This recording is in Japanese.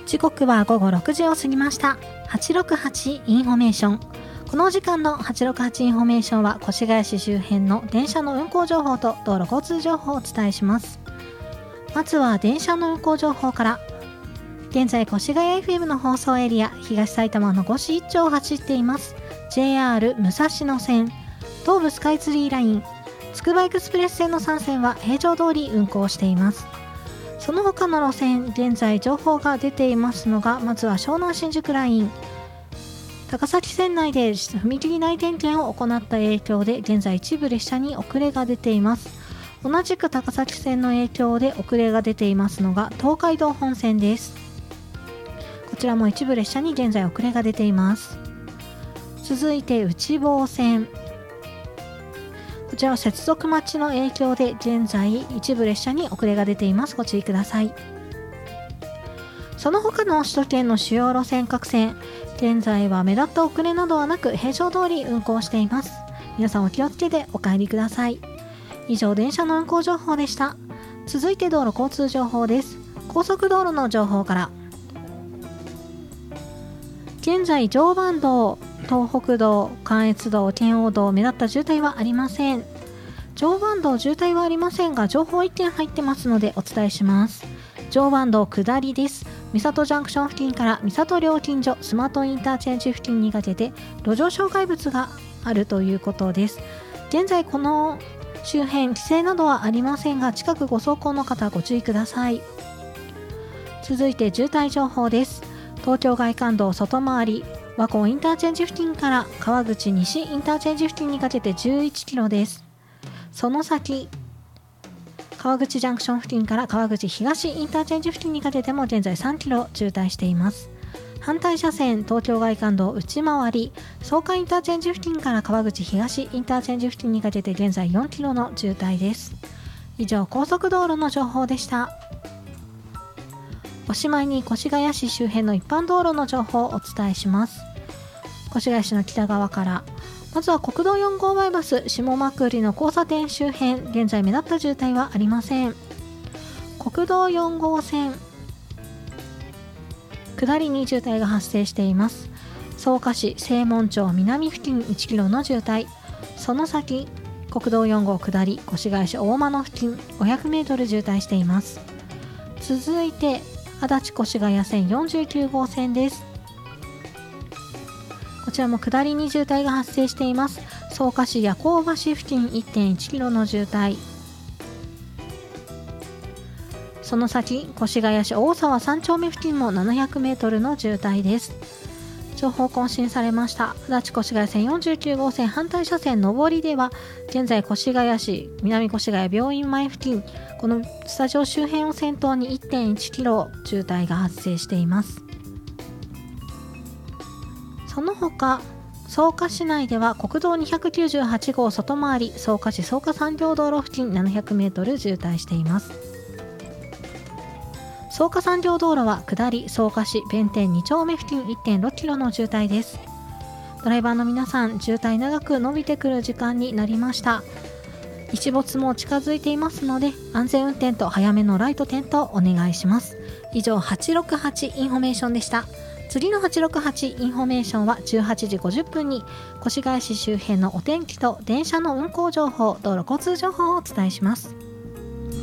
時刻は午後6時を過ぎました。868インフォメーション。この時間の868インフォメーションは越谷市周辺の電車の運行情報と道路交通情報をお伝えします。まずは電車の運行情報から。現在越谷 FM の放送エリア、東埼玉の五市一丁を走っています JR 武蔵野線、東武スカイツリーライン、つくばエクスプレス線の3線は平常通り運行しています。その他の路線、現在情報が出ていますのが、まずは湘南新宿ライン、高崎線内で踏切内点検を行った影響で現在一部列車に遅れが出ています。同じく高崎線の影響で遅れが出ていますのが東海道本線です。こちらも一部列車に現在遅れが出ています。続いて内房線、こちらは接続待ちの影響で現在一部列車に遅れが出ています。ご注意ください。その他の首都圏の主要路線各線、現在は目立った遅れなどはなく平常通り運行しています。皆さんお気をつけてお帰りください。以上、電車の運行情報でした。続いて道路交通情報です。高速道路の情報から。現在常磐道、東北道、関越道、圏央道、目立った渋滞はありません。常磐道渋滞はありませんが、情報1点入ってますのでお伝えします。常磐道下りです。三郷ジャンクション付近から三郷料金所スマートインターチェンジ付近にかけて路上障害物があるということです。現在この周辺規制などはありませんが、近くご走行の方ご注意ください。続いて渋滞情報です。東京外環道外回り和光インターチェンジ付近から川口西インターチェンジ付近にかけて11キロです。その先、川口ジャンクション付近から川口東インターチェンジ付近にかけても現在3キロ渋滞しています。反対車線、東京外環道内回り草加インターチェンジ付近から川口東インターチェンジ付近にかけて現在4キロの渋滞です。以上、高速道路の情報でした。おしまいに越谷市周辺の一般道路の情報をお伝えします。越谷市の北側から、まずは国道4号バイパス下幕の交差点周辺、現在目立った渋滞はありません。国道4号線下りに渋滞が発生しています。草加市正門町南付近1キロの渋滞。その先、国道4号下り越谷市大間野付近500メートル渋滞しています。続いて足立越谷線49号線です。こちらも下りに渋滞が発生しています。草加市夜行橋付近 1.1 キロの渋滞。その先、越谷市大沢3丁目付近も700メートルの渋滞です。情報更新されました。足立越谷線49号線反対車線上りでは現在越谷市南越谷病院前付近、このスタジオ周辺を先頭に 1.1 キロ渋滞が発生しています。その他、草加市内では国道298号外回り草加市草加産業道路付近700メートル渋滞しています。草加産業道路は下り草加市弁天2丁目付近 1.6 キロの渋滞です。ドライバーの皆さん、渋滞長く伸びてくる時間になりました。日没も近づいていますので、安全運転と早めのライト点灯お願いします。以上、868インフォメーションでした。次の868インフォメーションは18時50分に越谷市周辺のお天気と電車の運行情報、道路交通情報をお伝えします。